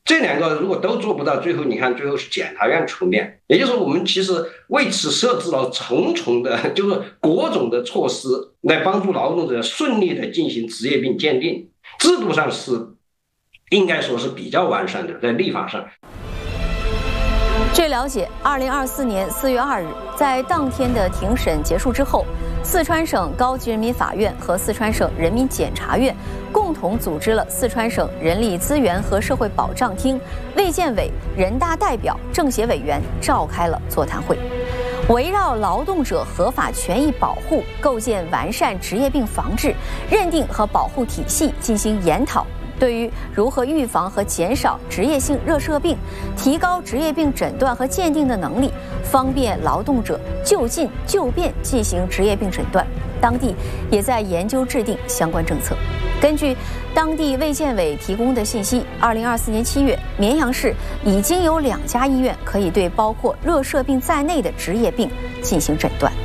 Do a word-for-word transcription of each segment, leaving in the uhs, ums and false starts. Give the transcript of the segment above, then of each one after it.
这两个如果都做不到，最后你看，最后是检察院出面，也就是我们其实为此设置了重重的，就是各种的措施，来帮助劳动者顺利的进行职业病鉴定，制度上是应该说是比较完善的，在立法上。 据了解，二零二四年四月二日，在当天的庭审结束之后，四川省高级人民法院和四川省人民检察院共同组织了四川省人力资源和社会保障厅、卫健委、人大代表、政协委员召开了座谈会，围绕劳动者合法权益保护、构建完善职业病防治、认定和保护体系进行研讨。对于如何预防和减少职业性热射病，提高职业病诊断和鉴定的能力，方便劳动者就近就便进行职业病诊断，当地也在研究制定相关政策。根据当地卫健委提供的信息，二零二四年七月，绵阳市已经有两家医院可以对包括热射病在内的职业病进行诊断。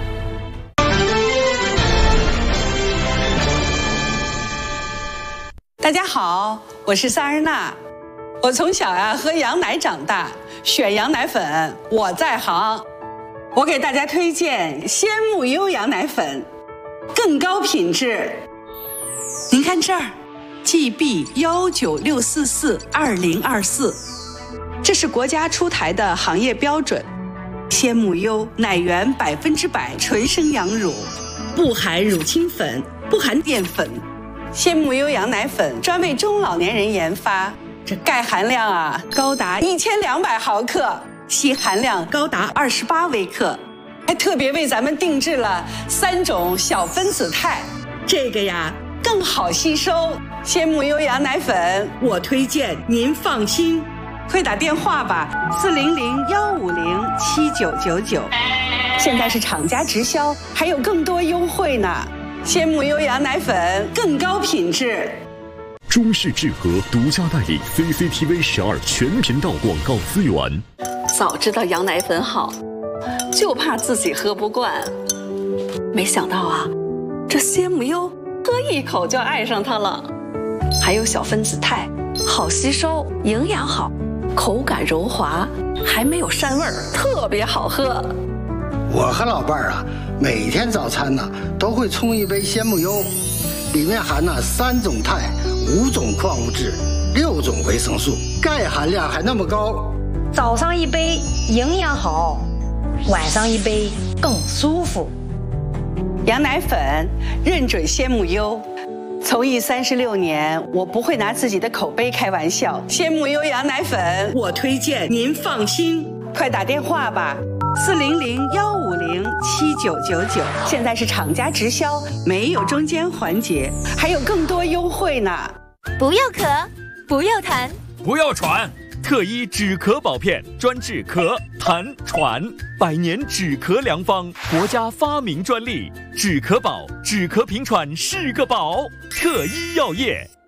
大家好，我是萨日娜。我从小呀、啊、喝羊奶长大，选羊奶粉我在行。我给大家推荐鲜木优羊奶粉，更高品质。您看这儿 ，G B 幺九六四四二零二四，这是国家出台的行业标准。鲜木优奶源百分之百纯生羊乳，不含乳清粉，不含淀粉。鲜木优羊奶粉专为中老年人研发，这钙含量啊高达一千两百毫克，硒含量高达二十八微克，还特别为咱们定制了三种小分子肽，这个呀更好吸收。鲜木优羊奶粉，我推荐您放心，快打电话吧，四零零幺五零七九九九。现在是厂家直销，还有更多优惠呢。鲜木优羊奶粉更高品质。 中视智和独家代理 C C T V 十二全频道广告资源。 早知道羊奶粉好，就怕自己喝不惯。没想到啊，这鲜木优喝一口就爱上它了。还有小分子肽，好吸收，营养好，口感柔滑，还没有膻味儿，特别好喝。 我和老伴儿啊，每天早餐呢都会冲一杯鲜木优，里面含了三种肽、五种矿物质、六种维生素，钙含量还那么高。 早上一杯营养好，晚上一杯更舒服。 羊奶粉认准鲜木优，从艺三十六年，我不会拿自己的口碑开玩笑。鲜木优羊奶粉，我推荐您放心，快打电话吧。四零零幺五零七九九九，现在是厂家直销，没有中间环节，还有更多优惠呢。 不要咳，不要痰， 不要喘，特医止咳宝片专治咳、痰、喘，百年止咳良方，国家发明专利，止咳宝，止咳平喘是个宝，特医药业。